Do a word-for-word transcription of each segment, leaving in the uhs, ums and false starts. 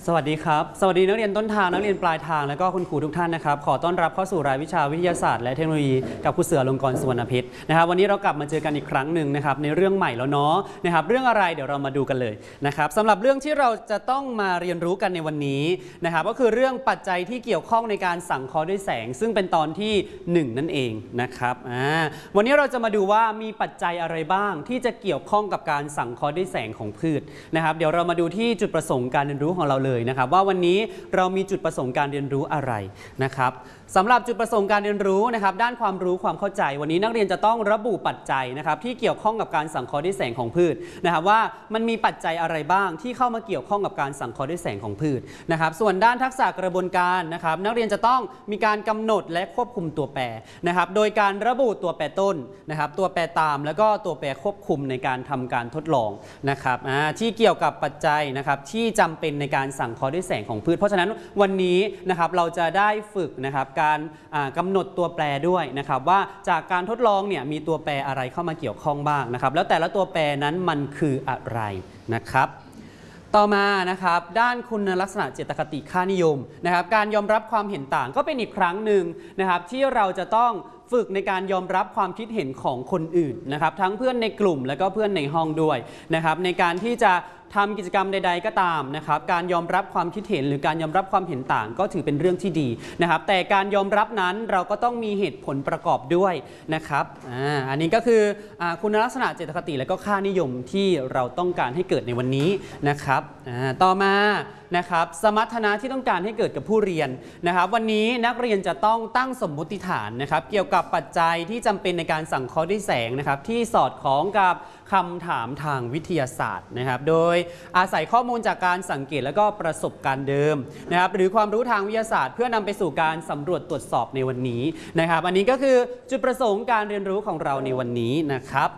สวัสดีครับสวัสดีนักเรียนต้นทางนักเรียนปลายทางและก็คุณครูทุกท่านนะครับขอต้อนรับเข้าสู่รายวิชาวิทยาศาสตร์และเทคโนโลยีกับครูเสืออลงกรณ์สุวรรณพิษนะครับวันนี้เรากลับมาเจอกันอีกครั้งหนึ่งนะครับในเรื่องใหม่แล้วเนาะนะครับเรื่องอะไรเดี๋ยวเรามาดูกันเลยนะครับสำหรับเรื่องที่เราจะต้องมาเรียนรู้กันในวันนี้นะครับก็คือเรื่องปัจจัยที่เกี่ยวข้องในการสังเคราะห์ด้วยแสงซึ่งเป็นตอนที่หนึ่งนั่นเองนะครับอ่าวันนี้เราจะมาดูว่ามีปัจจัยอะไรบ้างที่จะเกี่ยวข้องกับการสังเคราะห์ด้วยแสงของพืชนะครับเดี๋ยวเรามาดูที่จุดประสงค์การเรียนรู้ของเราเลยนะครับว่าวันนี้เรามีจุดประสงค์การเรียนรู้อะไรนะครับสำหรับจุดประสงค์การเรียนรู้นะครับด้านความรู้ความเข้าใจวันนี้นักเรียนจะต้องระบุปัจจัยนะครับที่เกี่ยวข้องกับการสังเคราะห์ด้วยแสงของพืชนะครับว่ามันมีปัจจัยอะไรบ้างที่เข้ามาเกี่ยวข้องกับการสังเคราะห์ด้วยแสงของพืชนะครับส่วนด้านทักษะกระบวนการนะครับนักเรียนจะต้องมีการกำหนดและควบคุมตัวแปรนะครับโดยการระบุตัวแปรต้นนะครับตัวแปรตามแล้วก็ตัวแปรควบคุมในการทำการทดลองนะครับที่เกี่ยวกับปัจจัยนะครับที่จำเป็นในการสังเคราะห์ด้วยแสงของพืชเพราะฉะนั้นวันนี้นะครับเราจะได้ฝึกนะครับการกำหนดตัวแปรด้วยนะครับว่าจากการทดลองเนี่ยมีตัวแปรอะไรเข้ามาเกี่ยวข้องบ้างนะครับแล้วแต่ละตัวแปรนั้นมันคืออะไรนะครับต่อมานะครับด้านคุณลักษณะเจตคติค่านิยมนะครับการยอมรับความเห็นต่างก็เป็นอีกครั้งหนึ่งนะครับที่เราจะต้องฝึกในการยอมรับความคิดเห็นของคนอื่นนะครับทั้งเพื่อนในกลุ่มและก็เพื่อนในห้องด้วยนะครับในการที่จะทำกิจกรรมใดๆก็ตามนะครับการยอมรับความคิดเห็นหรือการยอมรับความเห็นต่างก็ถือเป็นเรื่องที่ดีนะครับแต่การยอมรับนั้นเราก็ต้องมีเหตุผลประกอบด้วยนะครับ อ่า อันนี้ก็คืออคุณลักษณะเจตคติและก็ค่านิยมที่เราต้องการให้เกิดในวันนี้นะครับต่อมานะครับสมรรถนะที่ต้องการให้เกิดกับผู้เรียนนะครับวันนี้นักเรียนจะต้องตั้งสมมุติฐานนะครับเกี่ยวกับปัจจัยที่จำเป็นในการสังเคราะห์ด้วยแสงนะครับที่สอดคล้องกับคำถามทางวิทยาศาสตร์นะครับโดยอาศัยข้อมูลจากการสังเกตและก็ประสบการณ์เดิมนะครับหรือความรู้ทางวิทยาศาสตร์เพื่อนำไปสู่การสำรวจตรวจสอบในวันนี้นะครับอันนี้ก็คือจุดประสงค์การเรียนรู้ของเราในวันนี้นะครับ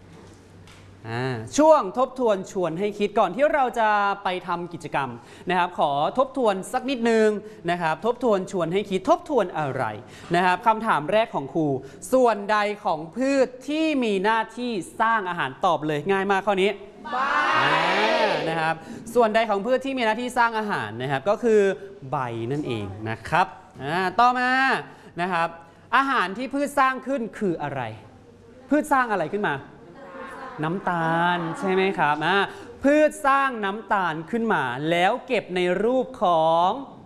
ช่วงทบทวนชวนให้คิดก่อนที่เราจะไปทำกิจกรรมนะครับขอทบทวนสักนิดนึงนะครับทบทวนชวนให้คิดทบทวนอะไรนะครับคำถามแรกของครูส่วนใดของพืชที่มีหน้าที่สร้างอาหารตอบเลยง่ายมากข้อนี้ใบนะครับส่วนใดของพืชที่มีหน้าที่สร้างอาหารนะครับก็คือใบนั่นเองนะครับต่อมานะครับอาหารที่พืชสร้างขึ้นคืออะไรพืชสร้างอะไรขึ้นมาน้ำตาลใช่ไหมครับพืชสร้างน้ำตาลขึ้นมาแล้วเก็บในรูปของ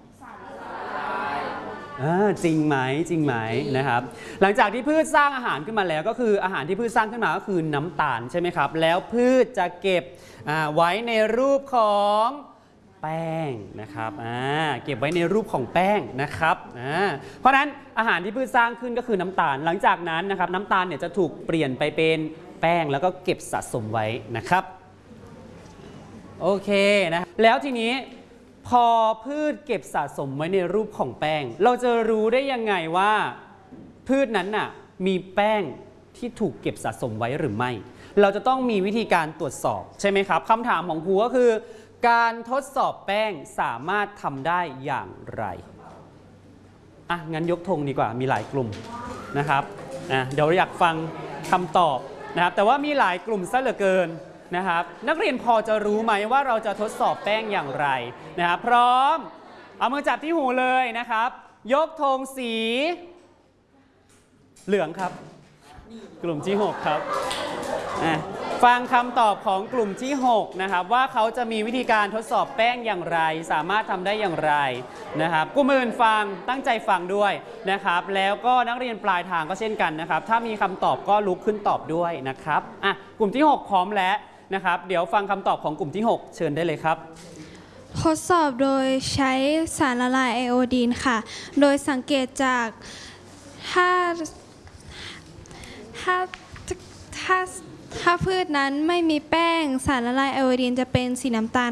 จริงไหมจริงไหมนะครับหลังจากที่พืชสร้างอาหารขึ้นมาแล้วก็คืออาหารที่พืชสร้างขึ้นมาก็คือน้ำตาลใช่ไหมครับแล้วพืชจะเก็บไว้ในรูปของแป้งนะครับเก็บไว้ในรูปของแป้งนะครับเพราะฉะนั้นอาหารที่พืชสร้างขึ้นก็คือน้ำตาลหลังจากนั้นนะครับน้ำตาลเนี่ยจะถูกเปลี่ยนไปเป็นแป้งแล้วก็เก็บสะสมไว้นะครับโอเคนะแล้วทีนี้พอพืชเก็บสะสมไว้ในรูปของแป้งเราจะรู้ได้ยังไงว่าพืชนั้นน่ะมีแป้งที่ถูกเก็บสะสมไว้หรือไม่เราจะต้องมีวิธีการตรวจสอบใช่ไหมครับคำถามของครูก็คือการทดสอบแป้งสามารถทำได้อย่างไรอ่ะงั้นยกธงดีกว่ามีหลายกลุ่มนะครับอ่ะเดี๋ยวอยากฟังคำตอบนะครับแต่ว่ามีหลายกลุ่มซะเหลือเกินนะครับนักเรียนพอจะรู้ไหมว่าเราจะทดสอบแป้งอย่างไรนะครับพร้อมเอามือจับที่หูเลยนะครับยกธงสีเหลืองครับกลุ่มที่หกครับฟังคำตอบของกลุ่มที่หกนะครับว่าเขาจะมีวิธีการทดสอบแป้งอย่างไรสามารถทำได้อย่างไรนะครับกลุ่มอื่นฟังตั้งใจฟังด้วยนะครับแล้วก็นักเรียนปลายทางก็เช่นกันนะครับถ้ามีคำตอบก็ลุกขึ้นตอบด้วยนะครับอ่ะกลุ่มที่หกพร้อมแล้วนะครับเดี๋ยวฟังคำตอบของกลุ่มที่หกเชิญได้เลยครับทดสอบโดยใช้สารละลายไอโอดีนค่ะโดยสังเกตจากถ้าถ้าถ้าถ้าพืชนั้นไม่มีแป้งสารละลายไอโอดีนจะเป็นสีน้ำตาล